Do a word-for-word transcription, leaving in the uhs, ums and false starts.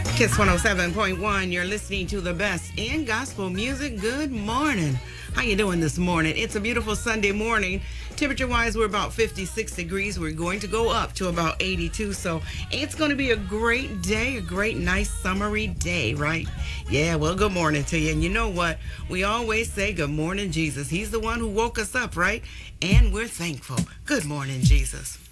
Kiss one oh seven point one, you're listening to the best in gospel music. Good morning. How you doing this morning? It's a beautiful Sunday morning. Temperature-wise, we're about fifty-six degrees. We're going to go up to about eighty-two, so it's going to be a great day, a great, nice, summery day, right? Yeah, well, good morning to you. And you know what? We always say good morning, Jesus. He's the one who woke us up, right? And we're thankful. Good morning, Jesus.